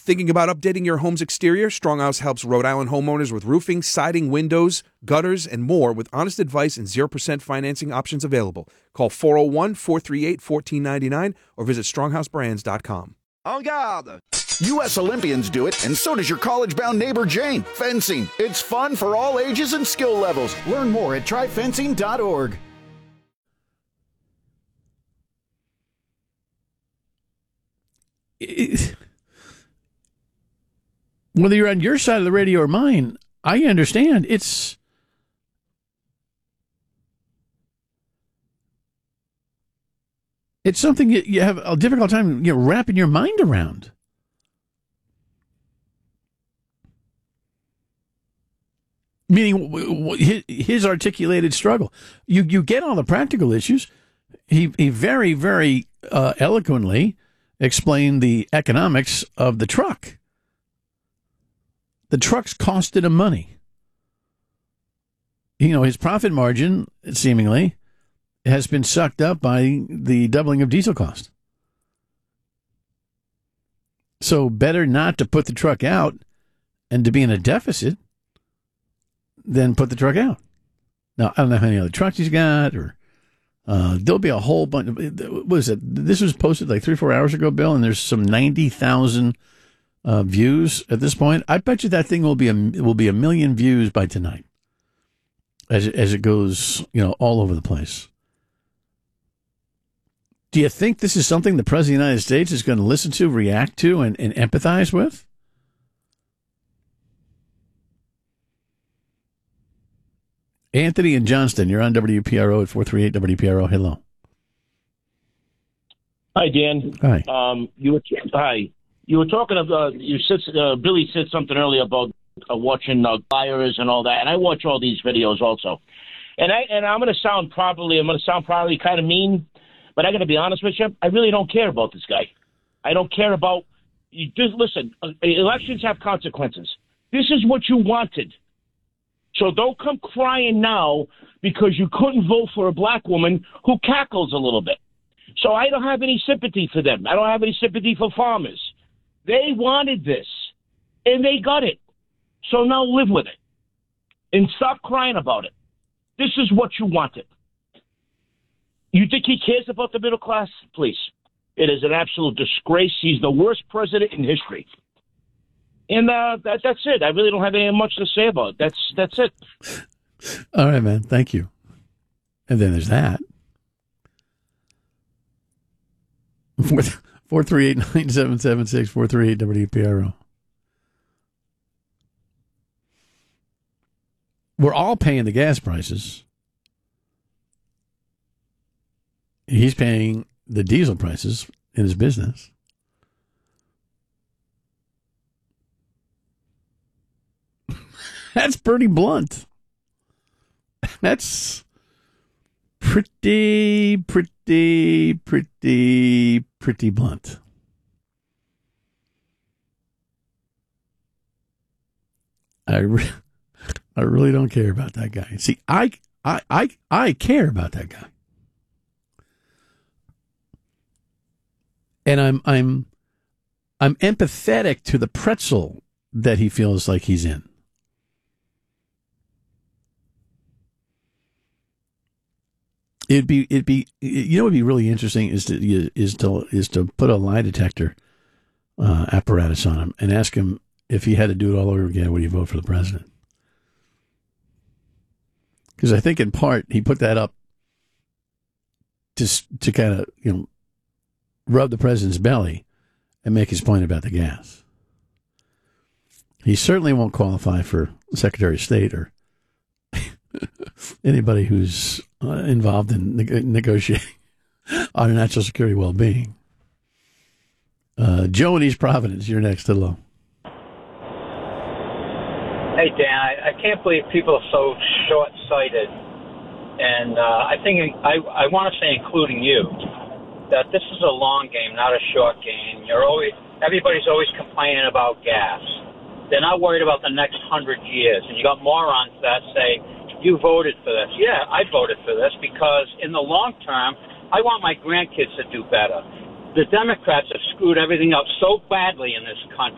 Thinking about updating your home's exterior? Stronghouse helps Rhode Island homeowners with roofing, siding, windows, gutters, and more with honest advice and 0% financing options available. Call 401-438-1499 or visit stronghouseBrands.com. En garde! U.S. Olympians do it, and so does your college-bound neighbor Jane. Fencing. It's fun for all ages and skill levels. Learn more at tryfencing.org. Whether you're on your side of the radio or mine, I understand. It's something you have a difficult time wrapping your mind around. Meaning his articulated struggle. You get all the practical issues. He very, very eloquently explained the economics of the truck. The trucks costed him money. His profit margin, seemingly, has been sucked up by the doubling of diesel cost. So better not to put the truck out and to be in a deficit than put the truck out. Now, I don't know how many other trucks he's got, or there'll be a whole bunch. What is it? This was posted like 3 or 4 hours ago, Bill, and there's some 90,000 views at this point. I bet you that thing will be a million views by tonight, as it goes, all over the place. Do you think this is something the President of the United States is going to listen to, react to, and empathize with? Anthony in Johnston, you're on WPRO at 438 WPRO. Hello. Hi, Dan. Hi. Hi. You were talking about, Billy said something earlier about watching Liars and all that, and I watch all these videos also. And I'm going to sound probably kind of mean, but I got to be honest with you, I really don't care about this guy. I don't care about, listen, elections have consequences. This is what you wanted. So don't come crying now because you couldn't vote for a black woman who cackles a little bit. So I don't have any sympathy for them. I don't have any sympathy for farmers. They wanted this, and they got it. So now live with it and stop crying about it. This is what you wanted. You think he cares about the middle class? Please. It is an absolute disgrace. He's the worst president in history. And that's it. I really don't have any much to say about it. That's it. All right, man. Thank you. And then there's that. 438-9776, 438 WPRO. We're all paying the gas prices. He's paying the diesel prices in his business. That's pretty blunt. That's pretty blunt. I really don't care about that guy. See, I care about that guy, and I'm empathetic to the pretzel that he feels like he's in. It'd be what'd be really interesting is to put a lie detector apparatus on him and ask him if he had to do it all over again, would he vote for the president? Because I think in part he put that up to kind of rub the president's belly and make his point about the gas. He certainly won't qualify for Secretary of State or anybody who's involved in negotiating on national security well-being. Joe in East Providence, you're next. Hello. Hey, Dan, I can't believe people are so short-sighted. And I think I want to say, including you, that this is a long game, not a short game. Everybody's always complaining about gas. They're not worried about the next 100 years. And you got morons that say, you voted for this. Yeah, I voted for this because in the long term, I want my grandkids to do better. The Democrats have screwed everything up so badly in this country.